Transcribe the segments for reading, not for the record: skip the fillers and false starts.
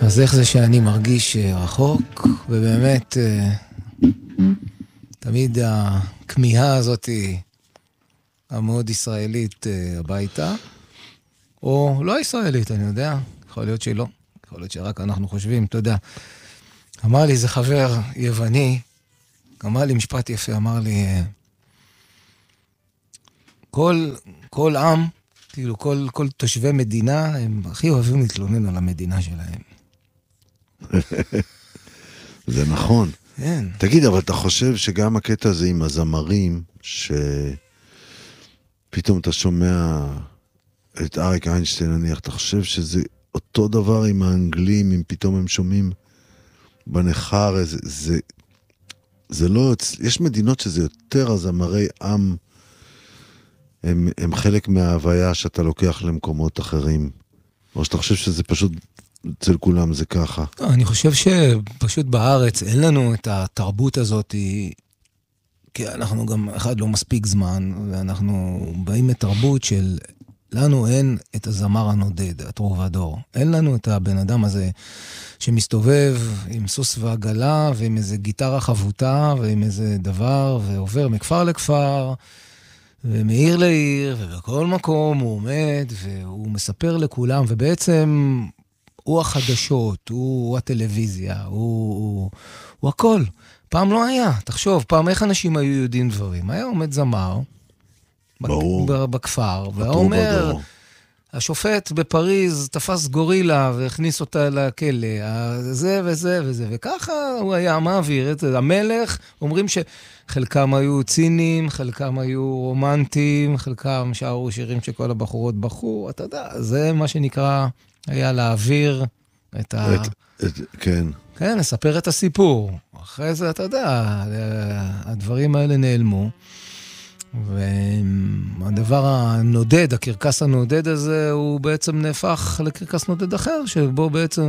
אז איך זה שאני מרגיש רחוק, ובאמת תמיד הכמיהה הזאת המאוד ישראלית הביתה, או לא ישראלית, אני יודע, יכול להיות שלא, יכול להיות שרק אנחנו חושבים, אתה יודע. אמר לי איזה חבר יווני, אמר לי משפט יפה, אמר לי, כל עם, כאילו כל תושבי מדינה, הם הכי אוהבים להתלונן על המדינה שלהם. זה נכון. כן. תגיד, אבל אתה חושב שגם הקטע הזה עם הזמרים, שפתאום אתה שומע את אריק איינשטיין, נניח, אתה חושב שזה אותו דבר עם האנגלים, אם פתאום הם שומעים בנחר, זה לא, יש מדינות שזה יותר הזמרי עם, הם חלק מההוויה שאתה לוקח למקומות אחרים, או שאתה חושב שזה פשוט אצל כולם זה ככה? לא, אני חושב שפשוט בארץ אין לנו את התרבות הזאת, כי אנחנו גם אחד לא מספיק זמן, ואנחנו באים מתרבות של, לנו אין את הזמר הנודד, הטרובדור. אין לנו את הבן אדם הזה שמסתובב עם סוס ועגלה, ועם איזה גיטרה חבוטה, ועם איזה דבר, ועובר מכפר לכפר, ומעיר לעיר, ובכל מקום הוא עומד, והוא מספר לכולם, ובעצם הוא החדשות, הוא הטלוויזיה, הוא הכל. פעם לא היה, תחשוב, פעם איך אנשים היו יודעים דברים? היה עומד זמר, בכפר, והאומר, השופט בפריז תפס גורילה והכניס אותה לכלא, זה וזה וזה, וככה הוא היה מעביר את זה. המלך, אומרים שחלקם היו צינים, חלקם היו רומנטיים, חלקם שרו שירים שכל הבחורות בחרו, אתה יודע, זה מה שנקרא, היה להעביר את כן. כן, לספר את הסיפור. אחרי זה, אתה יודע, הדברים האלה נעלמו. והדבר הנודד, הקרקס הנודד הזה, הוא בעצם נהפך לקרקס נודד אחר, שבו בעצם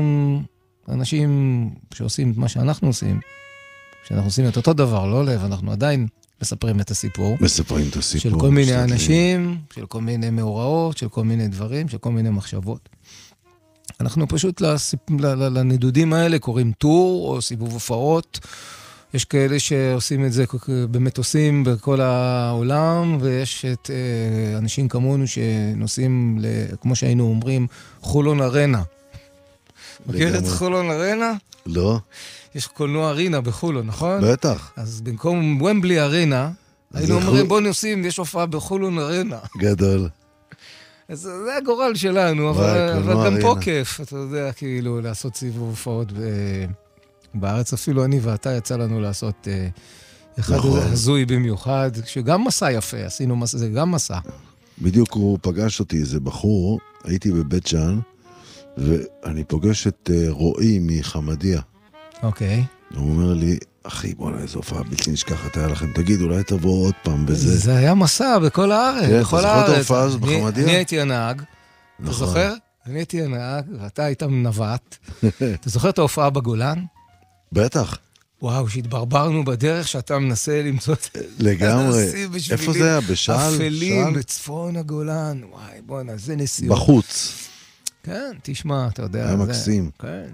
אנשים שעושים את מה שאנחנו עושים, שאנחנו עושים את אותו דבר, לא לב, אנחנו עדיין מספרים את הסיפור. מספרים את הסיפור. של כל מיני אנשים, של כל מיני מאורעות, של כל מיני דברים, של כל מיני מחשבות. אנחנו פשוט לנדודים האלה קוראים טור או סיבוב הופעות. יש כאלה שעושים את זה באמת עושים בכל העולם, ויש את אנשים כמונו שנוסעים, כמו שהיינו אומרים, חולון ארנה. מכיר את חולון ארנה? לא. יש קולנוע ארינה בחולון, נכון? בטח. אז במקום ומבלי ארנה, היינו אומרים, בוא נוסעים, יש הופעה בחולון ארנה. גדול. אז זה הגורל שלנו, אבל גם פה כיף, אתה יודע, כאילו, לעשות סיבוב הופעות בארץ. אפילו אני ואתה יצא לנו לעשות אחד הזוי במיוחד, שגם מסע יפה, עשינו מסע, זה גם מסע. בדיוק הוא פגש אותי, איזה בחור, הייתי בבית ג'אן, ואני פוגש את רועי מחמדיה. אוקיי. הוא אומר לי, אחי, בוא איזו הופעה בלתי נשכחת היה לכם, תגיד, אולי תבואו עוד פעם בזה. זה היה מסע בכל הארץ, בכל הארץ. אתה זוכר את ההופעה הזאת בחמדיה? אני הייתי הנהג, אתה זוכר? אני הייתי הנהג, ואתה היית מנווט. אתה זוכר את ההופעה בגולן? בטח. וואו, שהתברברנו בדרך שאתה מנסה למצוא את לגמרי. איפה זה היה? בשל? אפלים, בצפון הגולן. וואי, בוא'נה, זה נסיעות. בחוץ. כן, תשמע, אתה יודע. היה מקסים. כן.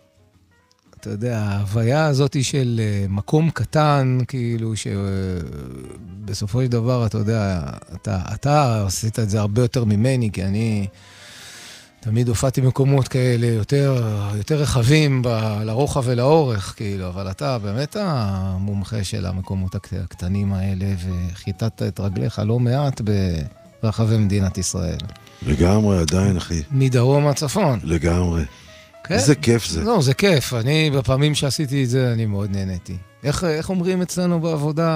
אתה יודע, ההוויה הזאת של מקום קטן, כאילו, שבסופו של דבר, אתה יודע, אתה עשית את זה הרבה יותר ממני, כי אני תמיד הופעתי במקומות כאלה יותר רחבים לרוחב ולאורך, כאילו, אבל אתה באמת המומחה של המקומות הקטנים האלה, וחיטטת את רגליך לא מעט ברחבי מדינת ישראל. לגמרי, עדיין, אחי. מדרום עד צפון. לגמרי. איזה כיף זה. לא, זה כיף. אני, בפעמים שעשיתי את זה, אני מאוד נהניתי. איך אומרים אצלנו בעבודה,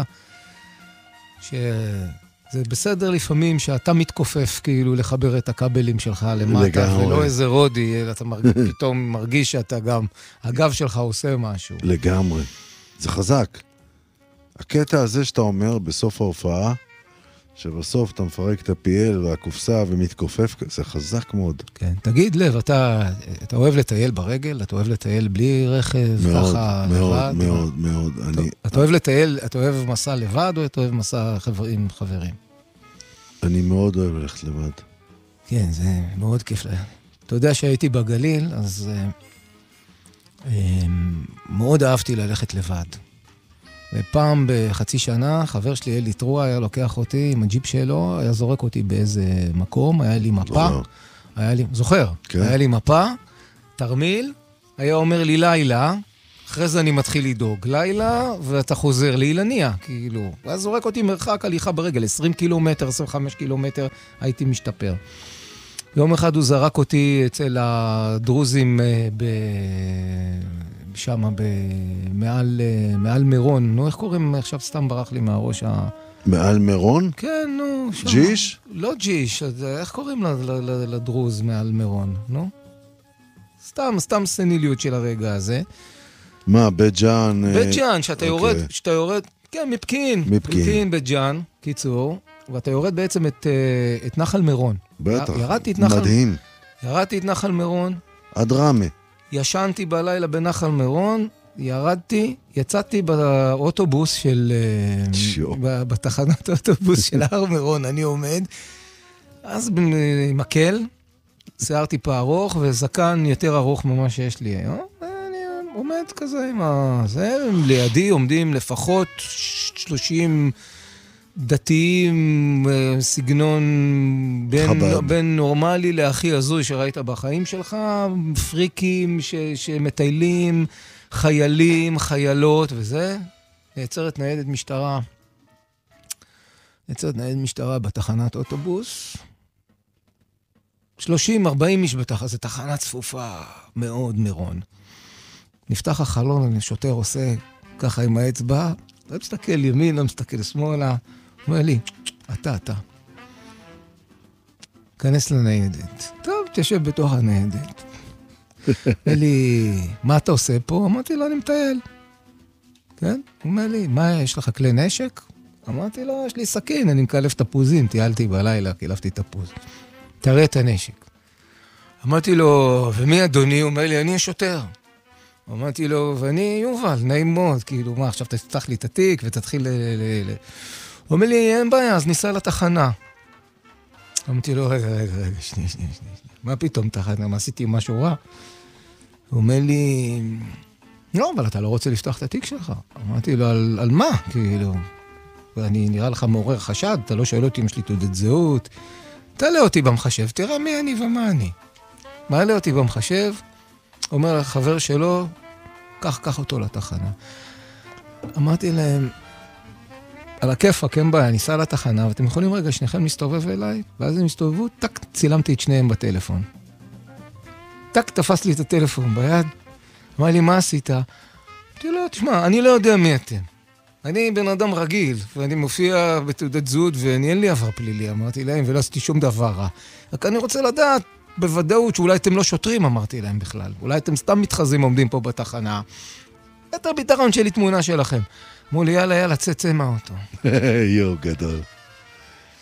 שזה בסדר לפעמים שאתה מתכופף כאילו לחבר את הכבלים שלך למטה, לגמרי. ולא איזה רודי, אלא אתה פתאום מרגיש שאתה גם, הגב שלך עושה משהו. לגמרי. זה חזק. הקטע הזה שאתה אומר בסוף ההופעה, שבסוף אתה מפרק את הפיאל והקופסה ומתכופף, זה חזק מאוד. כן, תגיד לב, אתה אוהב לטייל ברגל? אתה אוהב לטייל בלי רכב? מאוד, ככה, מאוד, לבד? מאוד, מאוד. אתה אוהב לטייל, אתה אוהב מסע לבד או אתה אוהב מסע עם חברים? אני מאוד אוהב ללכת לבד. כן, זה מאוד כיף. אתה יודע שהייתי בגליל, אז מאוד אהבתי ללכת לבד. ופעם בחצי שנה, חבר שלי אלי טרוע היה לוקח אותי עם הג'יפ שלו, היה זורק אותי באיזה מקום, היה לי מפה. זוכר? כן. היה לי מפה, תרמיל, היה אומר לי לילה, אחרי זה אני מתחיל לדאוג. לילה, ואתה חוזר לאילניה, כאילו. ואז זורק אותי מרחק הליכה ברגל, 20 קילומטר, 25 קילומטר, הייתי משתפר. יום אחד הוא זרק אותי אצל הדרוזים שם, מעל מירון. נו, איך קוראים? עכשיו סתם ברח לי מהראש מעל מירון? כן, נו. ג'יש? לא ג'יש, איך קוראים לדרוז מעל מירון? נו? סתם סניליות של הרגע הזה. מה, בית ג'אן? בית ג'אן, שאתה יורד, כן, מפקין בית ג'אן, קיצור, ואתה יורד בעצם את נחל מירון. בטח, מדהים. ירדתי את נחל מירון. עד רמי. ישנתי בלילה בנחל מירון, ירדתי, יצאתי באוטובוס בתחנת האוטובוס של הר מירון, אני עומד, אז במקל, שיער טיפה ארוך, וזקן יותר ארוך ממה שיש לי היום, ואני עומד כזה עם זה, לידי עומדים לפחות 30 דתיים, סגנון בין נורמלי להכי הזוי שראית בחיים שלך, פריקים שמטיילים, חיילים, חיילות וזה, נעצרת ניידת משטרה בתחנת אוטובוס, 30-40 איש בתחנה, זו תחנה צפופה מאוד מירון. נפתח החלון, שוטר עושה ככה עם האצבע, לא מסתכל ימין, לא מסתכל שמאלה, אומר לי, אתה. כנס לניידת. טוב, תשב בתוך הניידת. אומר לי, מה אתה עושה פה? אמרתי לו, אני מטייל. כן? הוא אומר לי, מה, יש לך כלי נשק? אמרתי לו, יש לי סכין, אני מקלף תפוזים, טיילתי בלילה, קילפתי תפוז. תראה את הנשק. אמרתי לו, ומי אדוני? הוא אומר לי, אני השוטר. אמרתי לו, ואני יובל, נעים מאוד, כאילו, מה, עכשיו תפתח לי את התיק ותתחיל הוא אומר לי, אין בעיה, אז ניסע לתחנה. אמרתי לו, רגע, שנייה. מה פתאום תחנה? מה עשיתי משהו רע? הוא אומר לי, לא, אבל אתה לא רוצה לפתוח את התיק שלך. אמרתי לו, על מה? כאילו, ואני נראה לך מעורר חשד, אתה לא שואל אותי אם יש לי תעודת זהות. תעלה אותי במחשב, תראה מי אני ומה אני. מעלה אותי במחשב, אומר לחבר שלו, קח אותו לתחנה. אמרתי להם, על הכיפק, אין בעיה, ניסע לתחנה, ואתם יכולים רגע שניכם להסתובב אליי, ואז הם הסתובבו, טק, צילמתי את שניהם בטלפון. טק, תפס לי את הטלפון ביד, אמר לי, מה עשית? אמרתי לו, תשמע, אני לא יודע מי אתם. אני בן אדם רגיל, ואני מופיע בתעודת זהות, ואין לי עבר פלילי, אמרתי להם, ולא עשיתי שום דבר רע. רק אני רוצה לדעת, בוודאות, שאולי אתם לא שוטרים, אמרתי להם בכלל. אולי אתם סתם מתחזים עומדים פה בתחנה. את הביטחון שלי תמונה שלכם. אמרו לי, יאללה, צא מהאוטו. יו, גדול.